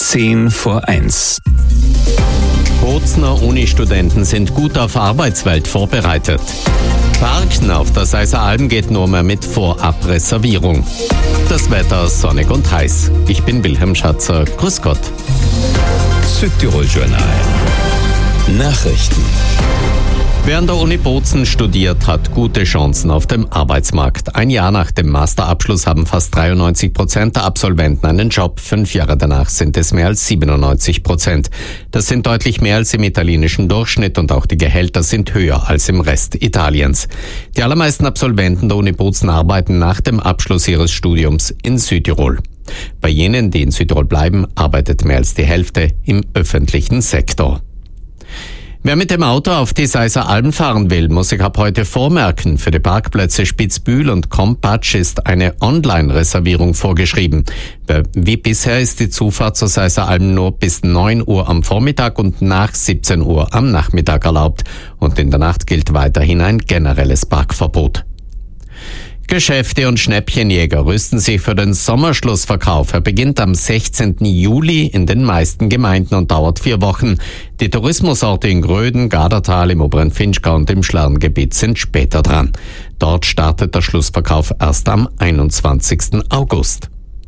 10:10. Bozner Uni-Studenten sind gut auf Arbeitswelt vorbereitet. Parken auf der Seiser Alm geht nur mehr mit Vorabreservierung. Das Wetter sonnig und heiß. Ich bin Wilhelm Schatzer. Grüß Gott. Südtirol Journal. Nachrichten. Wer an der Uni Bozen studiert, hat gute Chancen auf dem Arbeitsmarkt. Ein Jahr nach dem Masterabschluss haben fast 93% der Absolventen einen Job. 5 Jahre danach sind es mehr als 97%. Das sind deutlich mehr als im italienischen Durchschnitt und auch die Gehälter sind höher als im Rest Italiens. Die allermeisten Absolventen der Uni Bozen arbeiten nach dem Abschluss ihres Studiums in Südtirol. Bei jenen, die in Südtirol bleiben, arbeitet mehr als die Hälfte im öffentlichen Sektor. Wer mit dem Auto auf die Seiser Alm fahren will, muss sich ab heute vormerken. Für die Parkplätze Spitzbühl und Kompatsch ist eine Online-Reservierung vorgeschrieben. Wie bisher ist die Zufahrt zur Seiser Alm nur bis 9 Uhr am Vormittag und nach 17 Uhr am Nachmittag erlaubt. Und in der Nacht gilt weiterhin ein generelles Parkverbot. Geschäfte und Schnäppchenjäger rüsten sich für den Sommerschlussverkauf. Er beginnt am 16. Juli in den meisten Gemeinden und dauert 4 Wochen. Die Tourismusorte in Gröden, Gardertal, im oberen Finchgau und im Schlarngebiet sind später dran. Dort startet der Schlussverkauf erst am 21. August.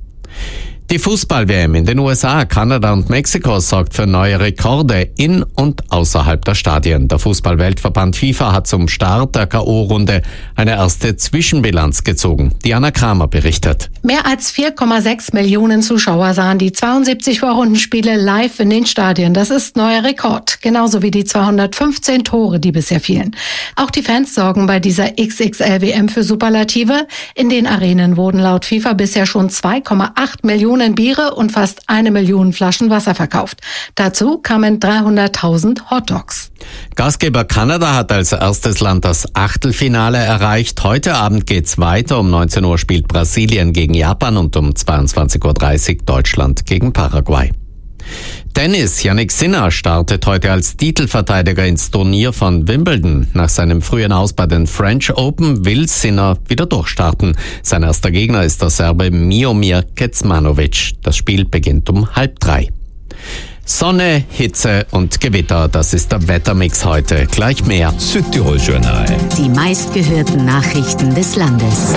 Die Fußball-WM in den USA, Kanada und Mexiko sorgt für neue Rekorde in und außerhalb der Stadien. Der Fußball-Weltverband FIFA hat zum Start der K.O.-Runde eine erste Zwischenbilanz gezogen. Diana Kramer berichtet. Mehr als 4,6 Millionen Zuschauer sahen die 72 Vorrundenspiele live in den Stadien. Das ist neuer Rekord, genauso wie die 215 Tore, die bisher fielen. Auch die Fans sorgen bei dieser XXL-WM für Superlative. In den Arenen wurden laut FIFA bisher schon 2,8 Millionen Biere und fast 1 Million Flaschen Wasser verkauft. Dazu kamen 300.000 Hotdogs. Gastgeber Kanada hat als erstes Land das Achtelfinale erreicht. Heute Abend geht's weiter. Um 19 Uhr spielt Brasilien gegen Japan und um 22:30 Uhr Deutschland gegen Paraguay. Tennis. Jannik Sinner startet heute als Titelverteidiger ins Turnier von Wimbledon. Nach seinem frühen Aus bei den French Open will Sinner wieder durchstarten. Sein erster Gegner ist der Serbe Miomir Kecmanovic. Das Spiel beginnt um 2:30. Sonne, Hitze und Gewitter, das ist der Wettermix heute. Gleich mehr. Südtirol Journal. Die meistgehörten Nachrichten des Landes.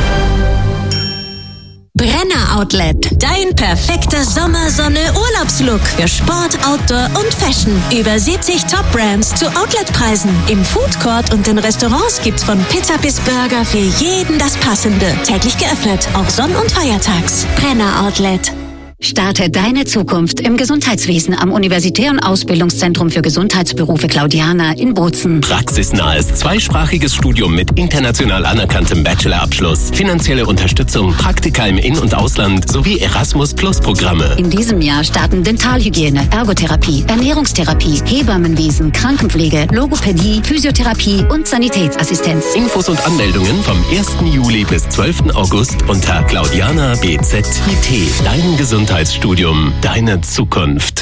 Brenner Outlet. Dein perfekter Sommersonne-Urlaubslook für Sport, Outdoor und Fashion. Über 70 Top-Brands zu Outletpreisen. Im Foodcourt und in Restaurants gibt's von Pizza bis Burger für jeden das Passende. Täglich geöffnet, auch Sonn- und Feiertags. Brenner Outlet. Starte deine Zukunft im Gesundheitswesen am Universitären Ausbildungszentrum für Gesundheitsberufe Claudiana in Bozen. Praxisnahes zweisprachiges Studium mit international anerkanntem Bachelorabschluss, finanzielle Unterstützung, Praktika im In- und Ausland sowie Erasmus-Plus-Programme. In diesem Jahr starten Dentalhygiene, Ergotherapie, Ernährungstherapie, Hebammenwesen, Krankenpflege, Logopädie, Physiotherapie und Sanitätsassistenz. Infos und Anmeldungen vom 1. Juli bis 12. August unter Claudiana BZIT. Dein Gesundheitsstudium, deine Zukunft.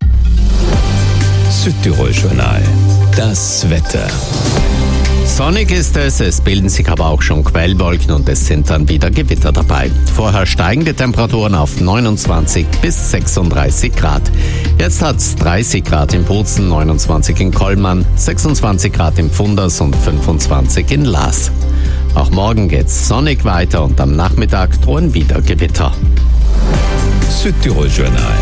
Südtirol Journal. Das Wetter. Sonnig ist es bilden sich aber auch schon Quellwolken und es sind dann wieder Gewitter dabei. Vorher steigende Temperaturen auf 29 bis 36 Grad. Jetzt hat es 30 Grad in Bozen, 29 in Kollmann, 26 Grad in Pfunders und 25 in Laas. Auch morgen geht's sonnig weiter und am Nachmittag drohen wieder Gewitter. Südtirol Journal.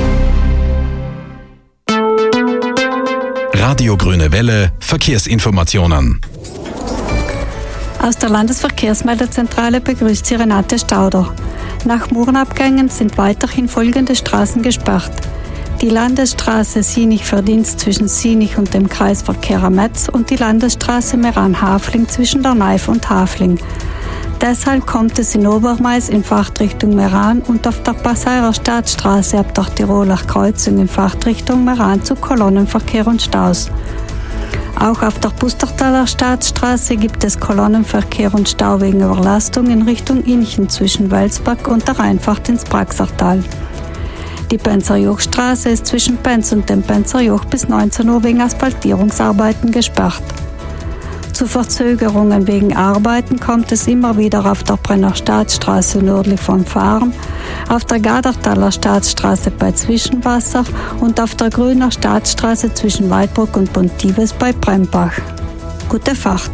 Radio Grüne Welle, Verkehrsinformationen. Aus der Landesverkehrsmeldezentrale begrüßt Sie Renate Stauder. Nach Murenabgängen sind weiterhin folgende Straßen gesperrt. Die Landesstraße Sinich-Verdienst zwischen Sinich und dem Kreisverkehr Metz und die Landesstraße Meran-Hafling zwischen der Neif und Hafling. Deshalb kommt es in Obermais in Fahrtrichtung Meran und auf der Passairer Staatsstraße ab der Tiroler Kreuzung in Fahrtrichtung Meran zu Kolonnenverkehr und Staus. Auch auf der Pustertaler Staatsstraße gibt es Kolonnenverkehr und Stau wegen Überlastung in Richtung Inchen zwischen Welsberg und der Einfahrt ins Praxertal. Die Penzerjochstraße ist zwischen Penz und dem Penzerjoch bis 19 Uhr wegen Asphaltierungsarbeiten gesperrt. Zu Verzögerungen wegen Arbeiten kommt es immer wieder auf der Brenner Staatsstraße nördlich vom Farm, auf der Gadertaler Staatsstraße bei Zwischenwasser und auf der Grüner Staatsstraße zwischen Weidbruck und Pontives bei Brembach. Gute Fahrt!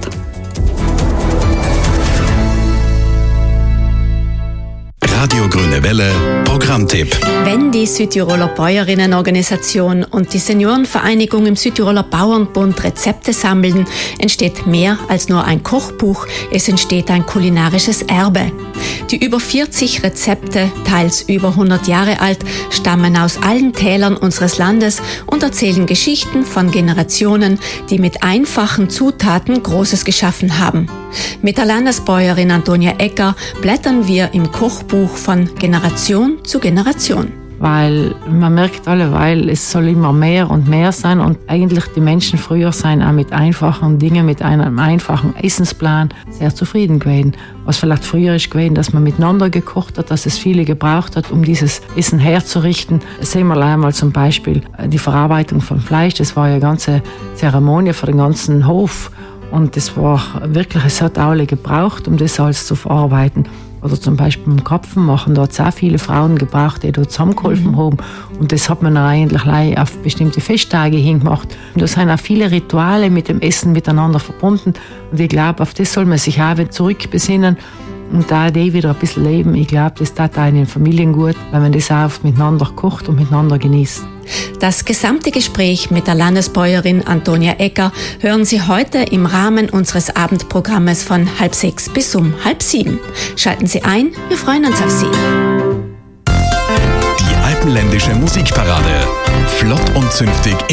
Radio Grüne Welle, Programmtipp. Wenn die Südtiroler Bäuerinnenorganisation und die Seniorenvereinigung im Südtiroler Bauernbund Rezepte sammeln, entsteht mehr als nur ein Kochbuch, es entsteht ein kulinarisches Erbe. Die über 40 Rezepte, teils über 100 Jahre alt, stammen aus allen Tälern unseres Landes und erzählen Geschichten von Generationen, die mit einfachen Zutaten Großes geschaffen haben. Mit der Landesbäuerin Antonia Egger blättern wir im Kochbuch von Generation zu Generation. Weil man merkt alleweil, es soll immer mehr und mehr sein und eigentlich die Menschen früher sein auch mit einfachen Dingen, mit einem einfachen Essensplan sehr zufrieden gewesen. Was vielleicht früher ist gewesen, dass man miteinander gekocht hat, dass es viele gebraucht hat, um dieses Essen herzurichten. Sehen wir einmal zum Beispiel die Verarbeitung von Fleisch. Das war ja eine ganze Zeremonie für den ganzen Hof. Und das war wirklich, es hat alle gebraucht, um das alles zu verarbeiten. Oder zum Beispiel beim Kopfen machen, da hat es auch viele Frauen gebraucht, die dort zusammengeholfen haben. Und das hat man eigentlich auf bestimmte Festtage hingemacht. Und da sind auch viele Rituale mit dem Essen miteinander verbunden. Und ich glaube, auf das soll man sich auch wieder zurückbesinnen und da die wieder ein bisschen leben. Ich glaube, das tat auch in den Familien gut, wenn man das auch miteinander kocht und miteinander genießt. Das gesamte Gespräch mit der Landesbäuerin Antonia Egger hören Sie heute im Rahmen unseres Abendprogrammes von 5:30 bis 6:30. Schalten Sie ein, wir freuen uns auf Sie. Die alpenländische Musikparade. Flott und zünftig